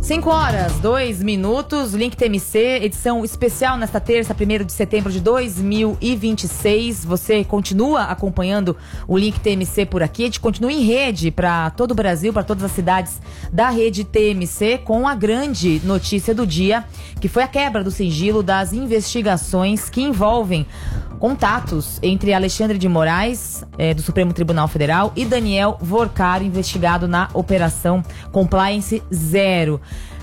5h02, Link TMC, edição especial nesta terça, 1º de setembro de 2026. Você continua acompanhando o Link TMC por aqui. A gente continua em rede para todo o Brasil, para todas as cidades da rede TMC, com a grande notícia do dia, que foi a quebra do sigilo das investigações que envolvem contatos entre Alexandre de Moraes, do Supremo Tribunal Federal, e Daniel Vorcaro, investigado na Operação Compliance Zero.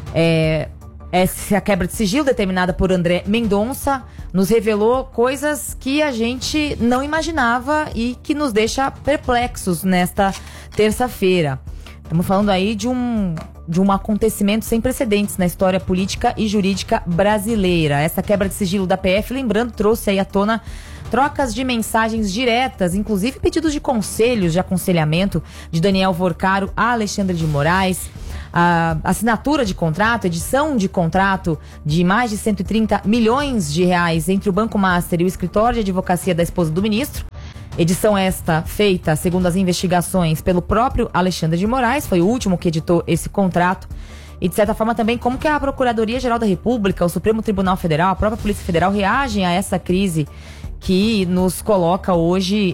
Essa quebra de sigilo, determinada por André Mendonça, nos revelou coisas que a gente não imaginava e que nos deixa perplexos nesta terça-feira. Estamos falando aí de um acontecimento sem precedentes na história política e jurídica brasileira. Essa quebra de sigilo da PF, lembrando, trouxe aí à tona trocas de mensagens diretas, inclusive pedidos de conselhos, de aconselhamento de Daniel Vorcaro a Alexandre de Moraes, a assinatura de contrato, edição de contrato de mais de 130 milhões de reais entre o Banco Master e o escritório de advocacia da esposa do ministro. Edição esta feita, segundo as investigações, pelo próprio Alexandre de Moraes, foi o último que editou esse contrato. E, de certa forma, também como que a Procuradoria-Geral da República, o Supremo Tribunal Federal, a própria Polícia Federal reagem a essa crise que nos coloca hoje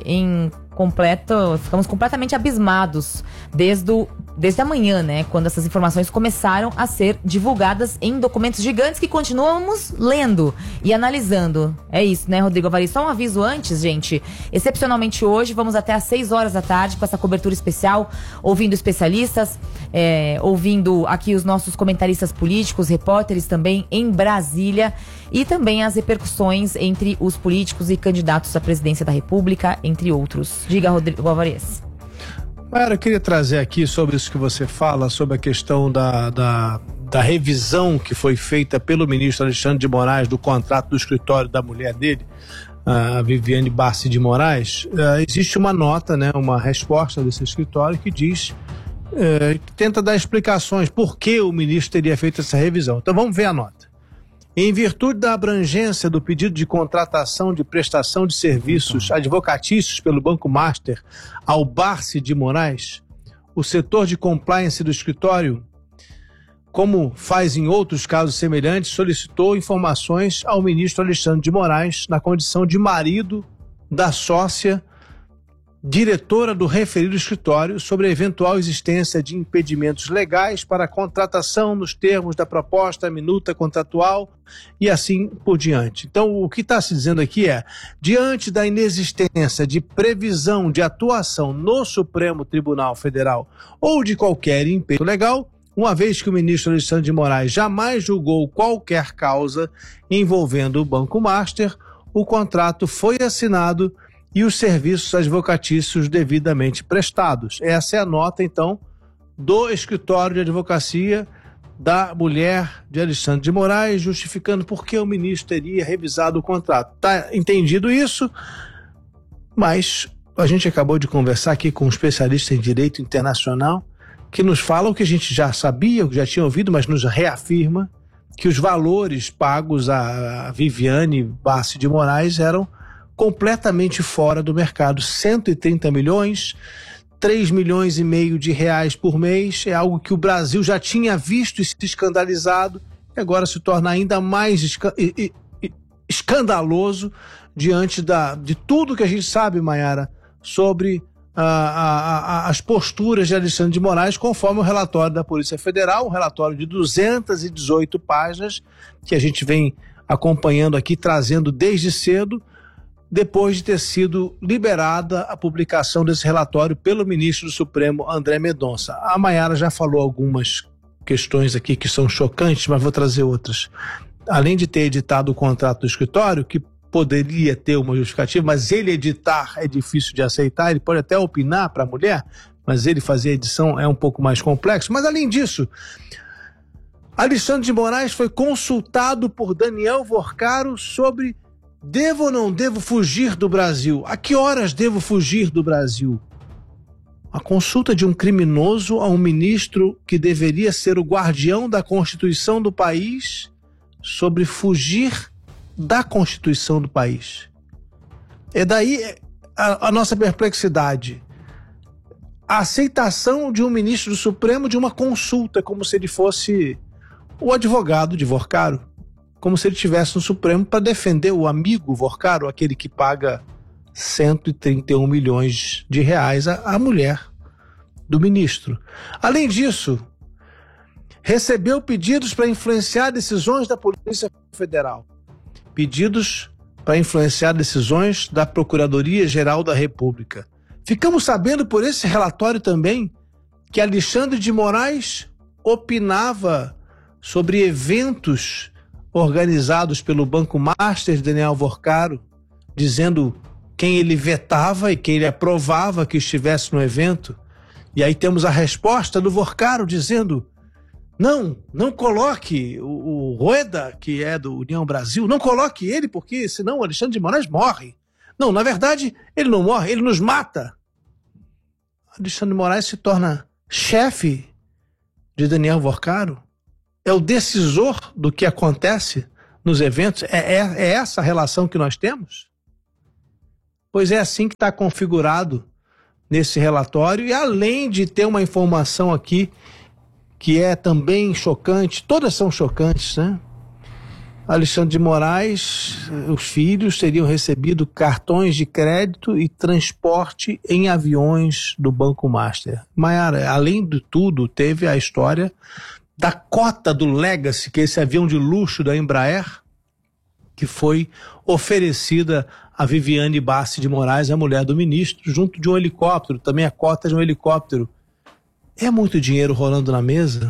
ficamos completamente abismados desde a manhã, né? Quando essas informações começaram a ser divulgadas em documentos gigantes que continuamos lendo e analisando. É isso, né, Rodrigo Avari? Só um aviso antes, gente. Excepcionalmente hoje, vamos até às 6 horas da tarde com essa cobertura especial, ouvindo especialistas, ouvindo aqui os nossos comentaristas políticos, repórteres também em Brasília, e também as repercussões entre os políticos e candidatos à presidência da República, entre outros. Diga, Rodrigo Alvarez. Eu queria trazer aqui sobre isso que você fala, sobre a questão da revisão que foi feita pelo ministro Alexandre de Moraes do contrato do escritório da mulher dele, a Viviane Bassi de Moraes. Existe uma nota, né, uma resposta desse escritório que diz, que tenta dar explicações por que o ministro teria feito essa revisão. Então vamos ver a nota. Em virtude da abrangência do pedido de contratação de prestação de serviços advocatícios pelo Banco Master ao Bassi de Moraes, o setor de compliance do escritório, como faz em outros casos semelhantes, solicitou informações ao ministro Alexandre de Moraes na condição de marido da sócia diretora do referido escritório sobre a eventual existência de impedimentos legais para a contratação nos termos da proposta minuta contratual e assim por diante. Então, o que está se dizendo aqui é, diante da inexistência de previsão de atuação no Supremo Tribunal Federal ou de qualquer impedimento legal, uma vez que o ministro Alexandre de Moraes jamais julgou qualquer causa envolvendo o Banco Master, o contrato foi assinado e os serviços advocatícios devidamente prestados. Essa é a nota, então, do escritório de advocacia da mulher de Alexandre de Moraes, justificando por que o ministro teria revisado o contrato. Está entendido isso, mas a gente acabou de conversar aqui com um especialista em direito internacional que nos fala o que a gente já sabia, o que já tinha ouvido, mas nos reafirma que os valores pagos a Viviane Bassi de Moraes eram completamente fora do mercado. 130 milhões, 3 milhões e meio de reais por mês, é algo que o Brasil já tinha visto e se escandalizado, e agora se torna ainda mais escandaloso diante de tudo que a gente sabe, Mayara, sobre as posturas de Alexandre de Moraes, conforme o relatório da Polícia Federal, um relatório de 218 páginas, que a gente vem acompanhando aqui, trazendo desde cedo, depois de ter sido liberada a publicação desse relatório pelo ministro do Supremo, André Mendonça. A Mayara já falou algumas questões aqui que são chocantes, mas vou trazer outras. Além de ter editado o contrato do escritório, que poderia ter uma justificativa, mas ele editar é difícil de aceitar, ele pode até opinar para a mulher, mas ele fazer a edição é um pouco mais complexo. Mas além disso, Alexandre de Moraes foi consultado por Daniel Vorcaro sobre: devo ou não devo fugir do Brasil? A que horas devo fugir do Brasil? A consulta de um criminoso a um ministro que deveria ser o guardião da Constituição do país sobre fugir da Constituição do país. É daí a nossa perplexidade. A aceitação de um ministro do Supremo de uma consulta, como se ele fosse o advogado de Vorcaro, como se ele estivesse no Supremo para defender o amigo Vorcaro, aquele que paga 131 milhões de reais à mulher do ministro. Além disso, recebeu pedidos para influenciar decisões da Polícia Federal, pedidos para influenciar decisões da Procuradoria-Geral da República. Ficamos sabendo por esse relatório também que Alexandre de Moraes opinava sobre eventos organizados pelo Banco Master de Daniel Vorcaro, dizendo quem ele vetava e quem ele aprovava que estivesse no evento. E aí temos a resposta do Vorcaro dizendo: não coloque o Rueda, que é do União Brasil, não coloque ele, porque senão o Alexandre de Moraes morre. Não, na verdade, ele não morre, ele nos mata. Alexandre de Moraes se torna chefe de Daniel Vorcaro, é o decisor do que acontece nos eventos. É essa a relação que nós temos? Pois é assim que está configurado nesse relatório. E além de ter uma informação aqui que é também chocante, todas são chocantes, né? Alexandre de Moraes, os filhos teriam recebido cartões de crédito e transporte em aviões do Banco Master. Maiara, além de tudo, teve a história da cota do Legacy, que é esse avião de luxo da Embraer, que foi oferecida a Viviane Bassi de Moraes, a mulher do ministro, junto de um helicóptero, também a cota de um helicóptero. É muito dinheiro rolando na mesa?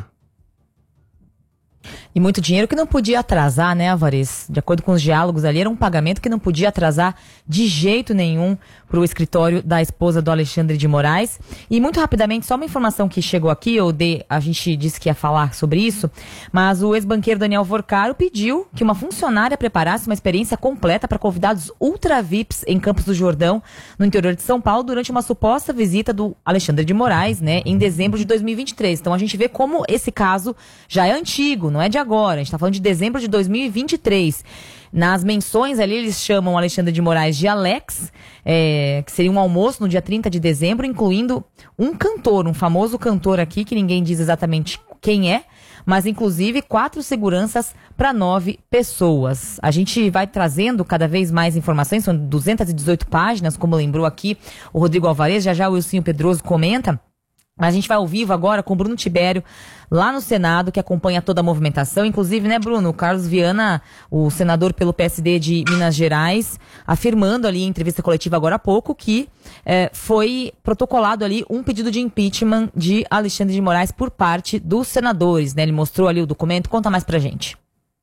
E muito dinheiro que não podia atrasar, né, Alvarez? De acordo com os diálogos ali, era um pagamento que não podia atrasar de jeito nenhum para o escritório da esposa do Alexandre de Moraes. E muito rapidamente, só uma informação que chegou aqui, a gente disse que ia falar sobre isso, mas o ex-banqueiro Daniel Vorcaro pediu que uma funcionária preparasse uma experiência completa para convidados ultra VIPs em Campos do Jordão, no interior de São Paulo, durante uma suposta visita do Alexandre de Moraes, né, em dezembro de 2023. Então a gente vê como esse caso já é antigo, não é de agora, a gente está falando de dezembro de 2023. Nas menções ali, eles chamam o Alexandre de Moraes de Alex, que seria um almoço no dia 30 de dezembro, incluindo um cantor, um famoso cantor aqui, que ninguém diz exatamente quem é, mas inclusive 4 seguranças para 9 pessoas. A gente vai trazendo cada vez mais informações, são 218 páginas, como lembrou aqui o Rodrigo Alvarez, já o Wilson Pedroso comenta. A gente vai ao vivo agora com o Bruno Tibério, lá no Senado, que acompanha toda a movimentação. Inclusive, né, Bruno, o Carlos Viana, o senador pelo PSD de Minas Gerais, afirmando ali em entrevista coletiva agora há pouco que foi protocolado ali um pedido de impeachment de Alexandre de Moraes por parte dos senadores, né? Ele mostrou ali o documento. Conta mais pra gente.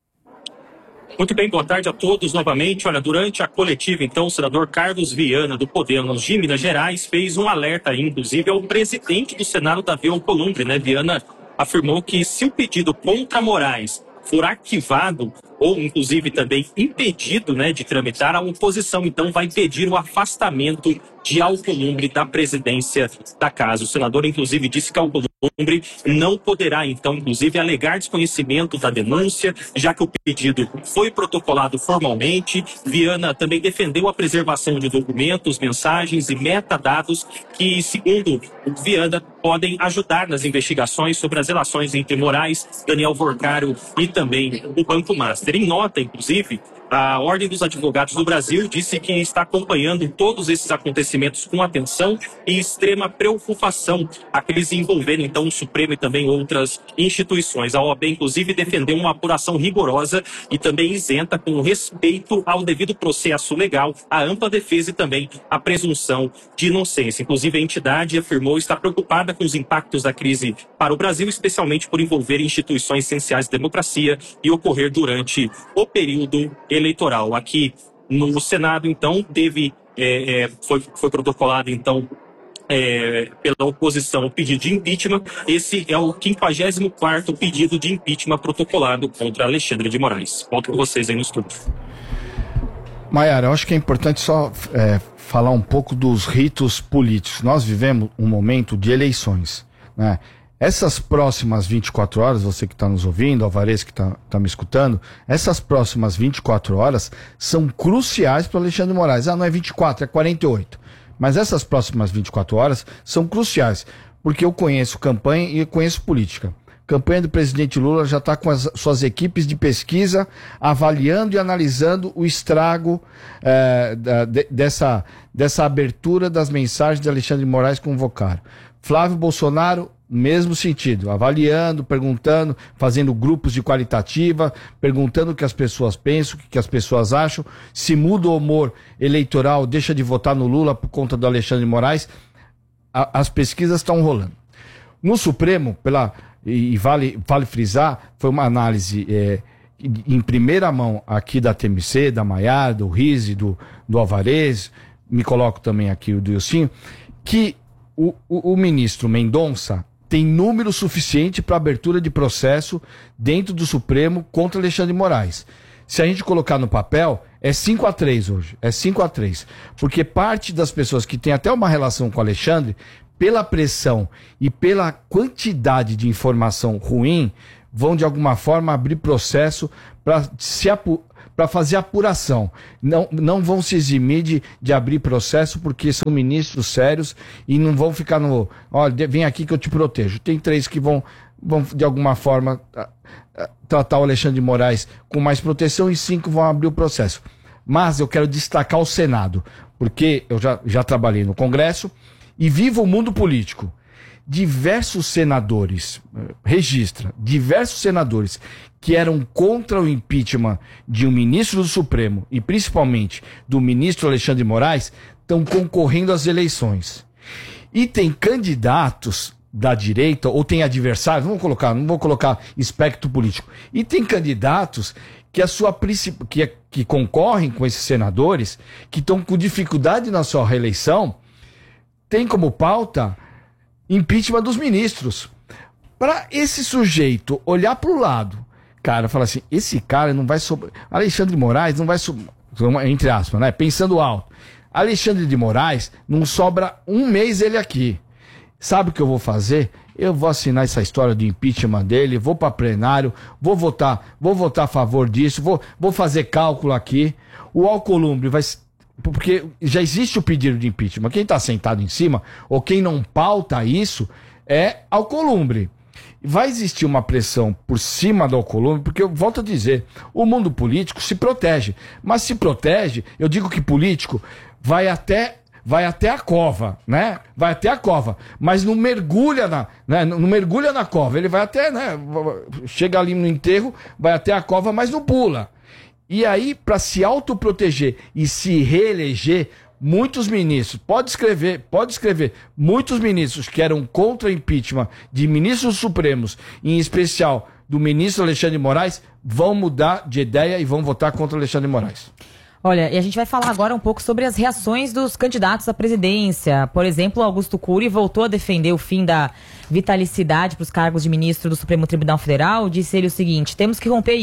Muito bem, boa tarde a todos novamente. Olha, durante a coletiva, então, o senador Carlos Viana, do Podemos de Minas Gerais, fez um alerta, inclusive, ao presidente do Senado, Davi Alcolumbre, né? Viana afirmou que se o pedido contra Moraes for arquivado ou, inclusive, também impedido, né, de tramitar, a oposição, então, vai pedir o afastamento de Alcolumbre da presidência da casa. O senador, inclusive, disse que Alcolumbre não poderá, então, inclusive, alegar desconhecimento da denúncia, já que o pedido foi protocolado formalmente. Viana também defendeu a preservação de documentos, mensagens e metadados que, segundo o Viana, podem ajudar nas investigações sobre as relações entre Moraes, Daniel Vorcaro e também o Banco Master. Em nota, inclusive, a Ordem dos Advogados do Brasil disse que está acompanhando todos esses acontecimentos com atenção e extrema preocupação, aqueles envolverem, então, o Supremo e também outras instituições. A OAB, inclusive, defendeu uma apuração rigorosa e também isenta com respeito ao devido processo legal, a ampla defesa e também a presunção de inocência. Inclusive, a entidade afirmou estar preocupada com os impactos da crise para o Brasil, especialmente por envolver instituições essenciais da democracia e ocorrer durante o período eleitoral. Aqui no Senado, então, foi protocolado, então, pela oposição o pedido de impeachment. Esse é o 54º pedido de impeachment protocolado contra Alexandre de Moraes. Volto com vocês aí no estúdio. Maiara, eu acho que é importante só falar um pouco dos ritos políticos. Nós vivemos um momento de eleições, né? Essas próximas 24 horas, você que está nos ouvindo, Alvarez que está me escutando, essas próximas 24 horas são cruciais para o Alexandre de Moraes. Não é 24, é 48. Mas essas próximas 24 horas são cruciais, porque eu conheço campanha e eu conheço política. campanha do presidente Lula já está com as suas equipes de avaliando e analisando o estrago dessa abertura das mensagens de Alexandre de Moraes convocaram. Flávio Bolsonaro, mesmo sentido, avaliando, perguntando, fazendo grupos de qualitativa, perguntando o que as pessoas pensam, o que as pessoas acham, se muda o humor eleitoral, deixa de votar no Lula por conta do Alexandre de Moraes. As pesquisas estão rolando. No Supremo, vale frisar, foi uma análise em primeira mão aqui da TMC, da Maiara, do Rizzi, do Alvarez, me coloco também aqui o do Ilcinho, que o ministro Mendonça tem número suficiente para abertura de processo dentro do Supremo contra Alexandre de Moraes. Se a gente colocar no papel, é 5-3 hoje, é 5-3. Porque parte das pessoas que tem até uma relação com o Alexandre, pela pressão e pela quantidade de informação ruim, vão de alguma forma abrir processo para fazer apuração. Não vão se eximir de abrir processo porque são ministros sérios e não vão ficar no... Olha, vem aqui que eu te protejo. Tem 3 que vão de alguma forma tratar o Alexandre de Moraes com mais proteção e 5 vão abrir o processo. Mas eu quero destacar o Senado, porque eu já trabalhei no Congresso e vivo o mundo político. Diversos senadores, diversos senadores que eram contra o impeachment de um ministro do Supremo e principalmente do ministro Alexandre de Moraes estão concorrendo às eleições. E tem candidatos da direita, ou tem adversários, não vou colocar espectro político, e tem candidatos que concorrem com esses senadores, que estão com dificuldade na sua reeleição, tem como pauta impeachment dos ministros. Para esse sujeito olhar para o lado, cara, falar assim, esse cara não vai sobrar, Alexandre de Moraes não vai sobrar, entre aspas, né? Pensando alto, Alexandre de Moraes não sobra um mês ele aqui. Sabe o que eu vou fazer? Eu vou assinar essa história de impeachment dele, vou para plenário, vou votar a favor disso, vou fazer cálculo aqui. O Alcolumbre vai... Porque já existe o pedido de impeachment. Quem está sentado em cima, ou quem não pauta isso, é Alcolumbre. Vai existir uma pressão por cima do Alcolumbre, porque eu volto a dizer, o mundo político se protege. Mas se protege, eu digo que político vai até a cova, né? Vai até a cova, mas não mergulha não mergulha na cova. Ele vai até, né? Chega ali no enterro, vai até a cova, mas não pula. E aí, para se autoproteger e se reeleger, muitos ministros, pode escrever, muitos ministros que eram contra impeachment de ministros supremos, em especial do ministro Alexandre de Moraes, vão mudar de ideia e vão votar contra Alexandre de Moraes. Olha, e a gente vai falar agora um pouco sobre as reações dos candidatos à presidência. Por exemplo, Augusto Cury voltou a defender o fim da vitalicidade para os cargos de ministro do Supremo Tribunal Federal. Disse ele o seguinte: temos que romper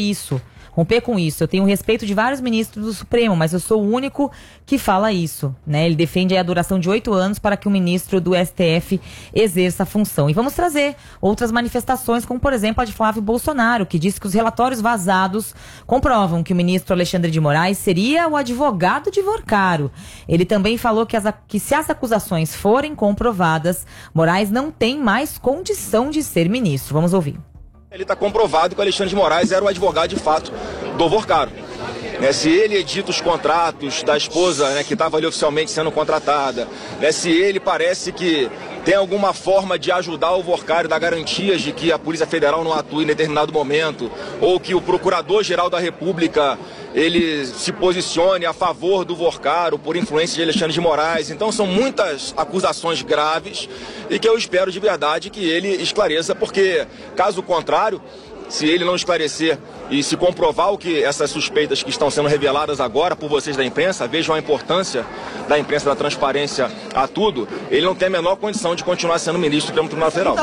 com isso. Eu tenho respeito de vários ministros do Supremo, mas eu sou o único que fala isso, né? Ele defende a duração de 8 anos para que o ministro do STF exerça a função. E vamos trazer outras manifestações, como por exemplo a de Flávio Bolsonaro, que disse que os relatórios vazados comprovam que o ministro Alexandre de Moraes seria o advogado de Vorcaro. Ele também falou que se as acusações forem comprovadas, Moraes não tem mais condição de ser ministro. Vamos ouvir. Ele está comprovado que o Alexandre de Moraes era o advogado de fato do Vorcaro. Se ele edita os contratos da esposa, que estava ali oficialmente sendo contratada, se ele parece que tem alguma forma de ajudar o Vorcaro, dar garantias de que a Polícia Federal não atue em determinado momento, ou que o Procurador-Geral da República ele se posicione a favor do Vorcaro por influência de Alexandre de Moraes. Então são muitas acusações graves e que eu espero de verdade que ele esclareça, porque caso contrário, se ele não esclarecer e se comprovar o que essas suspeitas que estão sendo reveladas agora por vocês da imprensa, vejam a importância da imprensa, da transparência a tudo, ele não tem a menor condição de continuar sendo ministro do Supremo Tribunal Federal.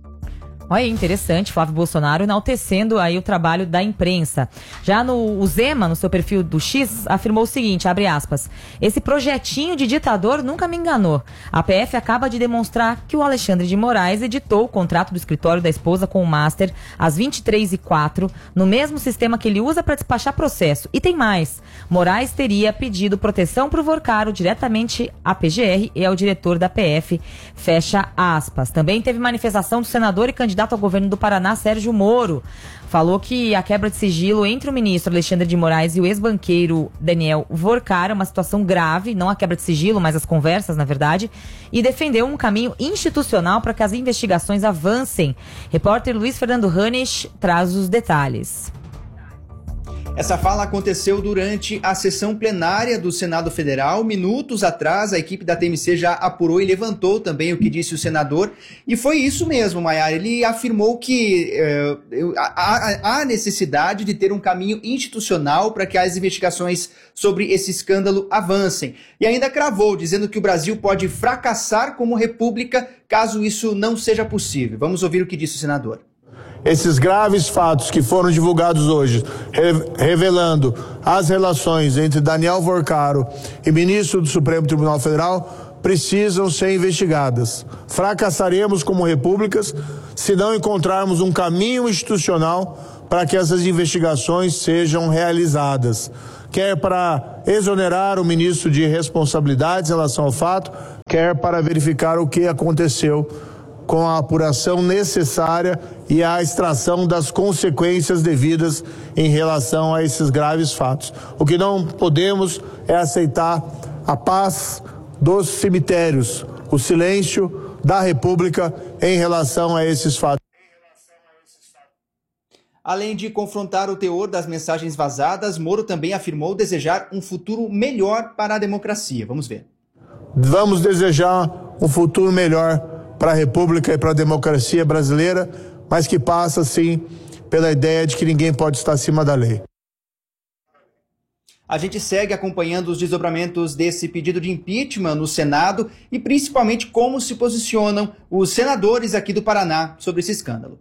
Olha, interessante, Flávio Bolsonaro enaltecendo aí o trabalho da imprensa. Já o Zema, no seu perfil do X, afirmou o seguinte, abre aspas: esse projetinho de ditador nunca me enganou. A PF acaba de demonstrar que o Alexandre de Moraes editou o contrato do escritório da esposa com o Master às 23h04, no mesmo sistema que ele usa para despachar processo. E tem mais, Moraes teria pedido proteção para o Vorcaro diretamente à PGR e ao diretor da PF, fecha aspas. Também teve manifestação do senador e candidato candidato ao governo do Paraná, Sérgio Moro, falou que a quebra de sigilo entre o ministro Alexandre de Moraes e o ex-banqueiro Daniel Vorcar é uma situação grave, não a quebra de sigilo, mas as conversas, na verdade, e defendeu um caminho institucional para que as investigações avancem. Repórter Luiz Fernando Hanes traz os detalhes. Essa fala aconteceu durante a sessão plenária do Senado Federal. Minutos atrás, a equipe da TMC já apurou e levantou também o que disse o senador. E foi isso mesmo, Maiara. Ele afirmou que há necessidade de ter um caminho institucional para que as investigações sobre esse escândalo avancem. E ainda cravou, dizendo que o Brasil pode fracassar como república caso isso não seja possível. Vamos ouvir o que disse o senador. Esses graves fatos que foram divulgados hoje, revelando as relações entre Daniel Vorcaro e ministro do Supremo Tribunal Federal, precisam ser investigadas. Fracassaremos como repúblicas se não encontrarmos um caminho institucional para que essas investigações sejam realizadas. Quer para exonerar o ministro de responsabilidades em relação ao fato, quer para verificar o que aconteceu com a apuração necessária e a extração das consequências devidas em relação a esses graves fatos. O que não podemos é aceitar a paz dos cemitérios, o silêncio da República em relação a esses fatos. Além de confrontar o teor das mensagens vazadas, Moro também afirmou desejar um futuro melhor para a democracia. Vamos ver. Vamos desejar um futuro melhor para a República e para a democracia brasileira, mas que passa, sim, pela ideia de que ninguém pode estar acima da lei. A gente segue acompanhando os desdobramentos desse pedido de impeachment no Senado e principalmente como se posicionam os senadores aqui do Paraná sobre esse escândalo.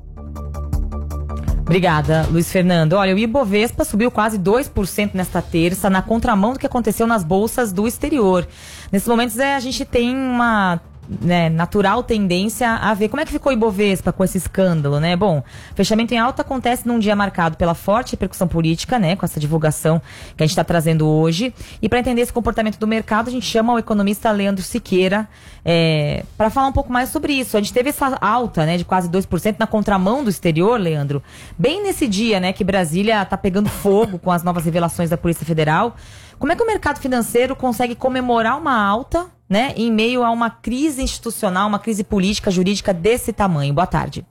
Obrigada, Luiz Fernando. Olha, o Ibovespa subiu quase 2% nesta terça, na contramão do que aconteceu nas bolsas do exterior. Nesses momentos a gente tem uma natural tendência a ver como é que ficou o Ibovespa com esse escândalo, né? Bom, fechamento em alta acontece num dia marcado pela forte repercussão política, né? Com essa divulgação que a gente está trazendo hoje. E para entender esse comportamento do mercado, a gente chama o economista Leandro Siqueira para falar um pouco mais sobre isso. A gente teve essa alta, né, de quase 2% na contramão do exterior, Leandro, bem nesse dia, né, que Brasília está pegando fogo com as novas revelações da Polícia Federal. Como é que o mercado financeiro consegue comemorar uma alta, né, em meio a uma crise institucional, uma crise política, jurídica desse tamanho? Boa tarde.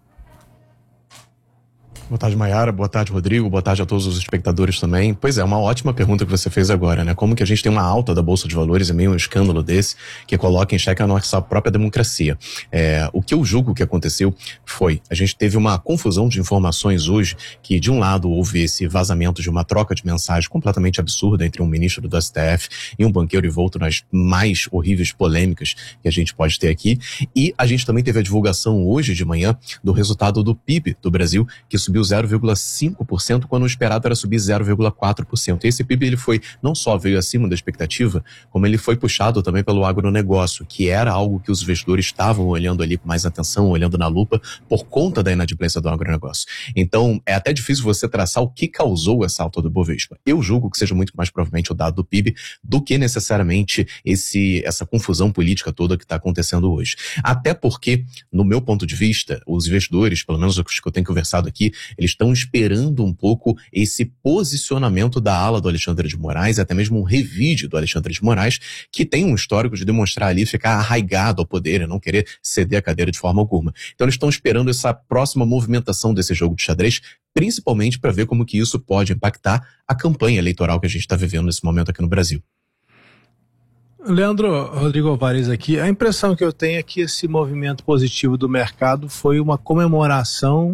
Boa tarde, Maiara. Boa tarde, Rodrigo. Boa tarde a todos os espectadores também. Pois é, uma ótima pergunta que você fez agora, né? Como que a gente tem uma alta da Bolsa de Valores em meio a um escândalo desse que coloca em xeque a nossa própria democracia? O que eu julgo que aconteceu foi, a gente teve uma confusão de informações hoje, que de um lado houve esse vazamento de uma troca de mensagem completamente absurda entre um ministro do STF e um banqueiro envolto nas mais horríveis polêmicas que a gente pode ter aqui. E a gente também teve a divulgação hoje de manhã do resultado do PIB do Brasil, que subiu 0,5%, quando o esperado era subir 0,4%. Esse PIB, ele foi, não só veio acima da expectativa, como ele foi puxado também pelo agronegócio, que era algo que os investidores estavam olhando ali com mais atenção, olhando na lupa, por conta da inadimplência do agronegócio. Então, é até difícil você traçar o que causou essa alta do Bovespa. Eu julgo que seja muito mais provavelmente o dado do PIB do que necessariamente essa confusão política toda que está acontecendo hoje. Até porque, no meu ponto de vista, os investidores, pelo menos os que eu tenho conversado aqui, eles estão esperando um pouco esse posicionamento da ala do Alexandre de Moraes, até mesmo um revide do Alexandre de Moraes, que tem um histórico de demonstrar ali, ficar arraigado ao poder e não querer ceder a cadeira de forma alguma. Então eles estão esperando essa próxima movimentação desse jogo de xadrez, principalmente para ver como que isso pode impactar a campanha eleitoral que a gente está vivendo nesse momento aqui no Brasil. Leandro, Rodrigo Alvarez aqui. A impressão que eu tenho é que esse movimento positivo do mercado foi uma comemoração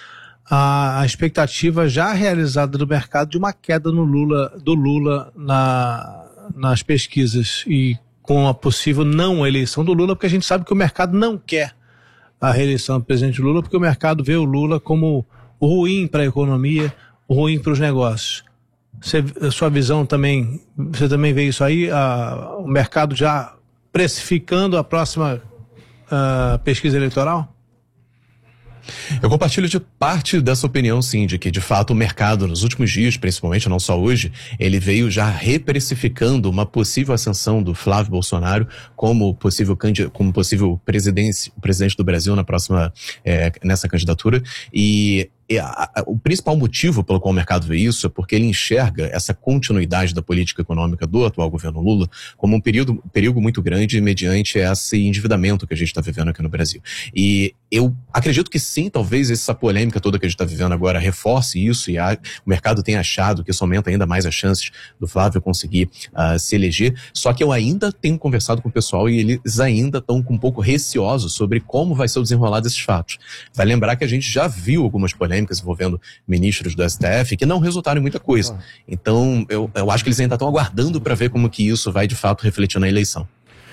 a expectativa já realizada do mercado de uma queda do Lula nas pesquisas e com a possível não eleição do Lula, porque a gente sabe que o mercado não quer a reeleição do presidente Lula, porque o mercado vê o Lula como ruim para a economia, ruim para os negócios. Sua visão também, você também vê isso aí, o mercado já precificando a próxima pesquisa eleitoral? Eu compartilho de parte dessa opinião, sim, de que, de fato, o mercado, nos últimos dias, principalmente, não só hoje, ele veio já reprecificando uma possível ascensão do Flávio Bolsonaro como possível presidente do Brasil nessa candidatura. E o principal motivo pelo qual o mercado vê isso é porque ele enxerga essa continuidade da política econômica do atual governo Lula como um perigo muito grande mediante esse endividamento que a gente está vivendo aqui no Brasil. E eu acredito que sim, talvez essa polêmica toda que a gente está vivendo agora reforce isso e o mercado tenha achado que isso aumenta ainda mais as chances do Flávio conseguir se eleger. Só que eu ainda tenho conversado com o pessoal e eles ainda estão um pouco receosos sobre como vai ser o desenrolar desses fatos. Vai lembrar que a gente já viu algumas polêmicas envolvendo ministros do STF que não resultaram em muita coisa. Então, eu acho que eles ainda estão aguardando para ver como que isso vai, de fato, refletir na eleição.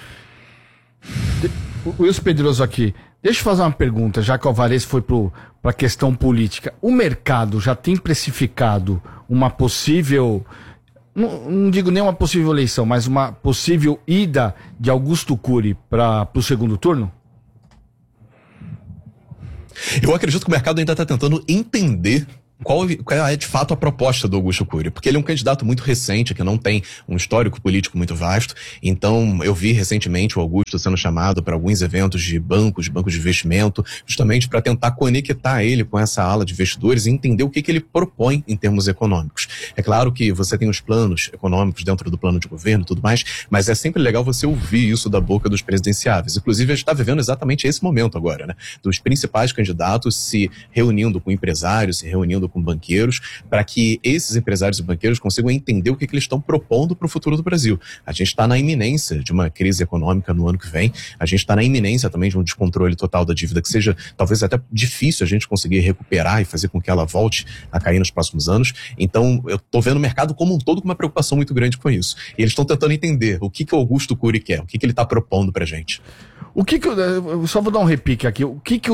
O Wilson Pedroso aqui. Deixa eu fazer uma pergunta, já que o Alvarez foi para a questão política. O mercado já tem precificado uma possível... Não digo nem uma possível eleição, mas uma possível ida de Augusto Cury para o segundo turno? Eu acredito que o mercado ainda está tentando entender qual é de fato a proposta do Augusto Cury, porque ele é um candidato muito recente, que não tem um histórico político muito vasto. Então eu vi recentemente o Augusto sendo chamado para alguns eventos de bancos de investimento, justamente para tentar conectar ele com essa ala de investidores e entender o que ele propõe em termos econômicos. É claro que você tem os planos econômicos dentro do plano de governo e tudo mais, mas é sempre legal você ouvir isso da boca dos presidenciáveis. Inclusive a gente está vivendo exatamente esse momento agora, né? Dos principais candidatos se reunindo com empresários, se reunindo com banqueiros, para que esses empresários e banqueiros consigam entender o que eles estão propondo para o futuro do Brasil. A gente está na iminência de uma crise econômica no ano que vem, a gente está na iminência também de um descontrole total da dívida que seja talvez até difícil a gente conseguir recuperar e fazer com que ela volte a cair nos próximos anos. Então eu estou vendo o mercado como um todo com uma preocupação muito grande com isso. E eles estão tentando entender o que o Augusto Cury quer, o que ele está propondo para a gente. Eu só vou dar um repique aqui. O que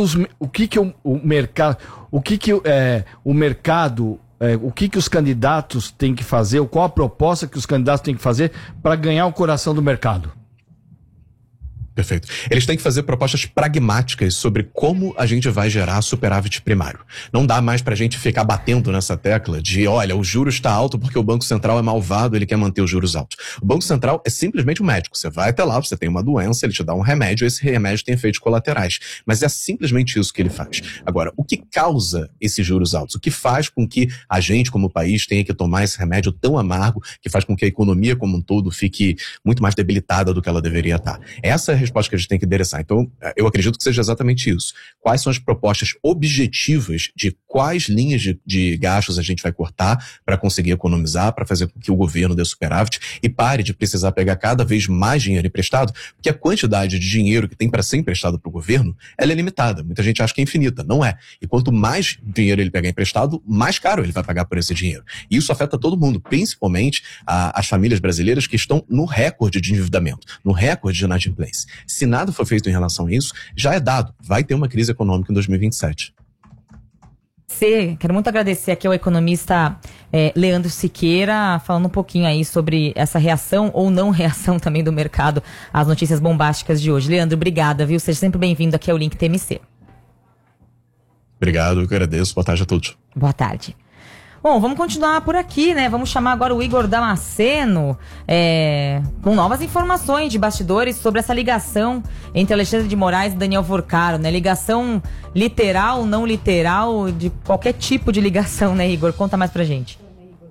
os candidatos têm que fazer, qual a proposta que os candidatos têm que fazer para ganhar o coração do mercado? Perfeito. Eles têm que fazer propostas pragmáticas sobre como a gente vai gerar superávit primário. Não dá mais pra gente ficar batendo nessa tecla de, olha, o juros está alto porque o Banco Central é malvado, ele quer manter os juros altos. O Banco Central é simplesmente um médico. Você vai até lá, você tem uma doença, ele te dá um remédio, esse remédio tem efeitos colaterais. Mas é simplesmente isso que ele faz. Agora, o que causa esses juros altos? O que faz com que a gente, como país, tenha que tomar esse remédio tão amargo, que faz com que a economia como um todo fique muito mais debilitada do que ela deveria estar? Essa é a resposta que a gente tem que endereçar. Então, eu acredito que seja exatamente isso. Quais são as propostas objetivas de quais linhas de gastos a gente vai cortar para conseguir economizar, para fazer com que o governo dê superávit e pare de precisar pegar cada vez mais dinheiro emprestado, porque a quantidade de dinheiro que tem para ser emprestado para o governo, ela é limitada. Muita gente acha que é infinita. Não é. E quanto mais dinheiro ele pegar emprestado, mais caro ele vai pagar por esse dinheiro. E isso afeta todo mundo, principalmente as famílias brasileiras que estão no recorde de endividamento, no recorde de inadimplência. Se nada for feito em relação a isso, já é dado. Vai ter uma crise econômica em 2027. Quero muito agradecer aqui ao economista Leandro Siqueira, falando um pouquinho aí sobre essa reação ou não reação também do mercado às notícias bombásticas de hoje. Leandro, obrigada, viu? Seja sempre bem-vindo aqui ao Link TMC. Obrigado, eu que agradeço. Boa tarde a todos. Boa tarde. Bom, vamos continuar por aqui, né? Vamos chamar agora o Igor Damasceno com novas informações de bastidores sobre essa ligação entre Alexandre de Moraes e Daniel Vorcaro, né? Ligação literal, não literal, de qualquer tipo de ligação, né, Igor? Conta mais pra gente.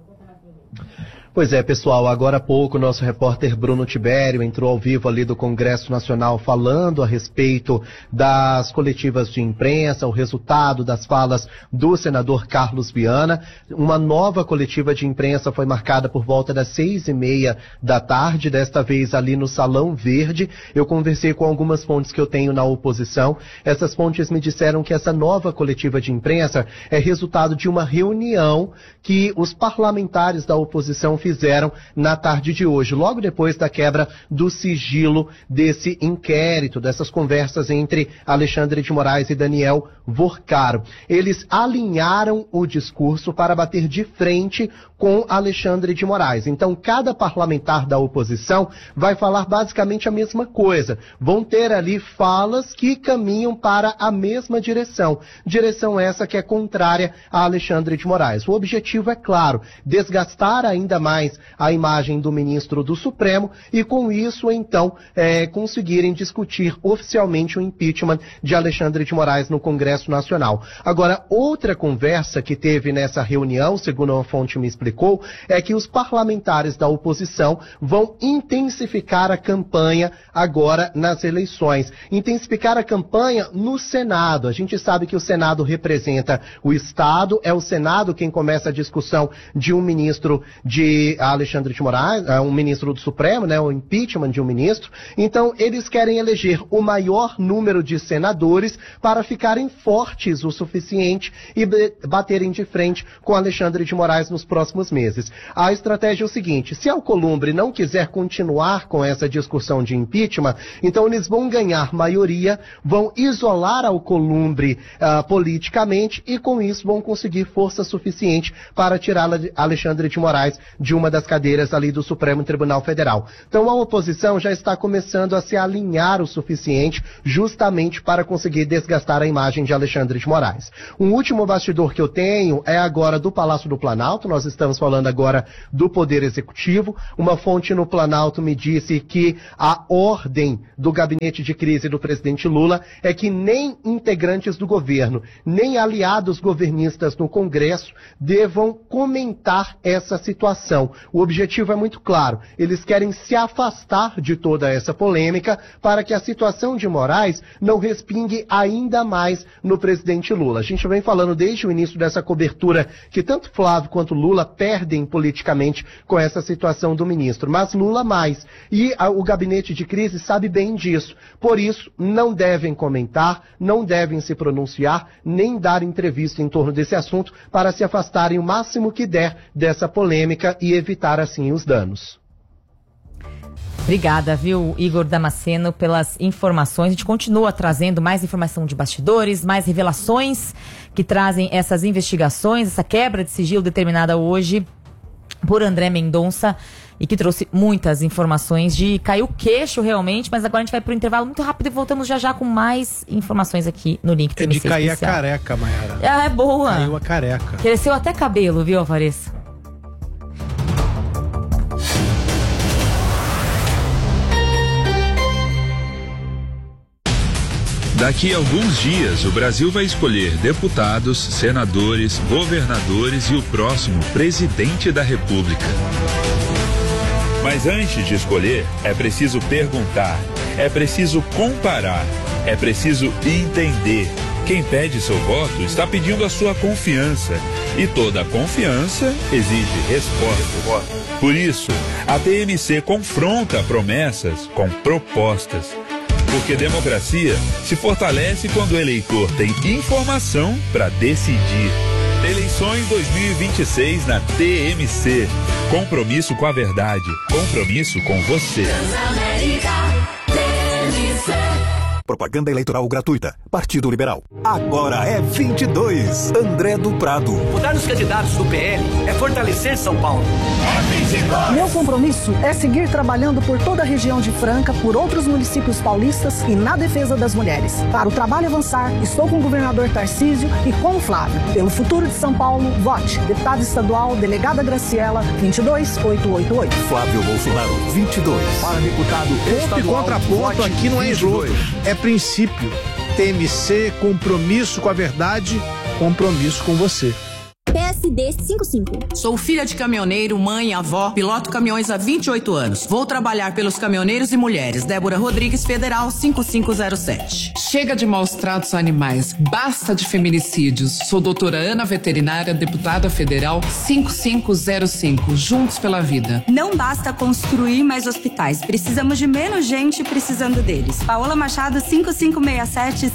Pois é, pessoal, agora há pouco o nosso repórter Bruno Tibério entrou ao vivo ali do Congresso Nacional falando a respeito das coletivas de imprensa, o resultado das falas do senador Carlos Viana. Uma nova coletiva de imprensa foi marcada por volta das 6:30 da tarde, desta vez ali no Salão Verde. Eu conversei com algumas fontes que eu tenho na oposição. Essas fontes me disseram que essa nova coletiva de imprensa é resultado de uma reunião que os parlamentares da oposição fizeram na tarde de hoje, logo depois da quebra do sigilo desse inquérito, dessas conversas entre Alexandre de Moraes e Daniel Vorcaro. Eles alinharam o discurso para bater de frente com Alexandre de Moraes. Então, cada parlamentar da oposição vai falar basicamente a mesma coisa. Vão ter ali falas que caminham para a mesma direção. Direção essa que é contrária a Alexandre de Moraes. O objetivo é claro, desgastar ainda mais a imagem do ministro do Supremo e com isso, então, conseguirem discutir oficialmente o impeachment de Alexandre de Moraes no Congresso Nacional. Agora, outra conversa que teve nessa reunião, segundo uma fonte me explicou, é que os parlamentares da oposição vão intensificar a campanha agora nas eleições. Intensificar a campanha no Senado. A gente sabe que o Senado representa o Estado, é o Senado quem começa a discussão de um ministro de Alexandre de Moraes, um ministro do Supremo, né, o impeachment de um ministro. Então, eles querem eleger o maior número de senadores para ficarem fortes o suficiente e baterem de frente com Alexandre de Moraes nos próximos meses. A estratégia é o seguinte: se Alcolumbre não quiser continuar com essa discussão de impeachment, então eles vão ganhar maioria, vão isolar Alcolumbre politicamente e com isso vão conseguir força suficiente para tirar Alexandre de Moraes de uma das cadeiras ali do Supremo Tribunal Federal. Então a oposição já está começando a se alinhar o suficiente justamente para conseguir desgastar a imagem de Alexandre de Moraes. Um último bastidor que eu tenho é agora do Palácio do Planalto. Nós estamos falando agora do Poder Executivo. Uma fonte no Planalto me disse que a ordem do gabinete de crise do presidente Lula é que nem integrantes do governo, nem aliados governistas no Congresso devam comentar essa situação. O objetivo é muito claro. Eles querem se afastar de toda essa polêmica para que a situação de Moraes não respingue ainda mais no presidente Lula. A gente vem falando desde o início dessa cobertura que tanto Flávio quanto Lula perdem politicamente com essa situação do ministro, mas Lula mais. E o gabinete de crise sabe bem disso. Por isso, não devem comentar, não devem se pronunciar, nem dar entrevista em torno desse assunto para se afastarem o máximo que der dessa polêmica e evitar assim os danos. Obrigada, viu, Igor Damasceno, pelas informações. A gente continua trazendo mais informação de bastidores, mais revelações que trazem essas investigações, essa quebra de sigilo determinada hoje por André Mendonça e que trouxe muitas informações de cair o queixo realmente, mas agora a gente vai para o intervalo muito rápido e voltamos já já com mais informações aqui no link. É de cair especial. A careca, Mayara. Ah, é boa. Caiu a careca. Cresceu até cabelo, viu, Alvarez? Daqui a alguns dias, o Brasil vai escolher deputados, senadores, governadores e o próximo presidente da República. Mas antes de escolher, é preciso perguntar, é preciso comparar, é preciso entender. Quem pede seu voto está pedindo a sua confiança. E toda confiança exige resposta. Por isso, a TMC confronta promessas com propostas. Porque democracia se fortalece quando o eleitor tem informação para decidir. Eleições 2026 na TMC. Compromisso com a verdade. Compromisso com você. Propaganda eleitoral gratuita. Partido Liberal. Agora é 22. André do Prado. Votar nos candidatos do PL é fortalecer São Paulo. Meu compromisso é seguir trabalhando por toda a região de Franca, por outros municípios paulistas e na defesa das mulheres. Para o trabalho avançar, estou com o governador Tarcísio e com o Flávio. Pelo futuro de São Paulo, vote. Deputada estadual, delegada Graciela, 22888. Flávio Bolsonaro, 22. Para deputado ponto e contraponto aqui não é jogo. É princípio. TMC, compromisso com a verdade, compromisso com você. PSD 55. Sou filha de caminhoneiro, mãe, avó, piloto caminhões há 28 anos. Vou trabalhar pelos caminhoneiros e mulheres. Débora Rodrigues, Federal 5507. Chega de maus tratos a animais. Basta de feminicídios. Sou doutora Ana Veterinária, deputada federal 5505. Juntos pela vida. Não basta construir mais hospitais. Precisamos de menos gente precisando deles. Paola Machado 5567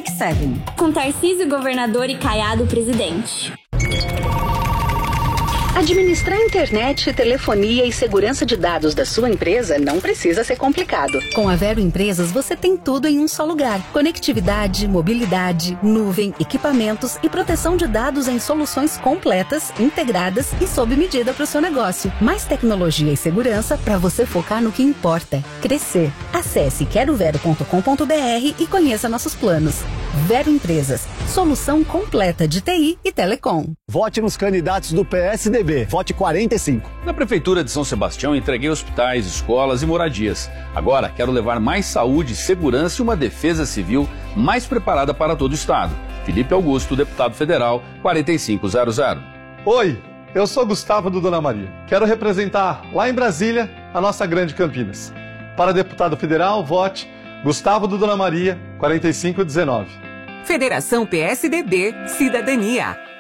5567. Com Tarcísio governador e Caiado presidente. Administrar internet, telefonia e segurança de dados da sua empresa não precisa ser complicado. Com a Vero Empresas, você tem tudo em um só lugar. Conectividade, mobilidade, nuvem, equipamentos e proteção de dados em soluções completas, integradas e sob medida para o seu negócio. Mais tecnologia e segurança para você focar no que importa: crescer. Acesse querovero.com.br e conheça nossos planos. Vero Empresas, solução completa de TI e telecom. Vote nos candidatos do PSDB. Vote 45. Na Prefeitura de São Sebastião, entreguei hospitais, escolas e moradias. Agora, quero levar mais saúde, segurança e uma defesa civil mais preparada para todo o Estado. Felipe Augusto, deputado federal, 4500. Oi, eu sou Gustavo do Dona Maria. Quero representar lá em Brasília a nossa grande Campinas. Para deputado federal, vote Gustavo do Dona Maria, 4519. Federação PSDB Cidadania.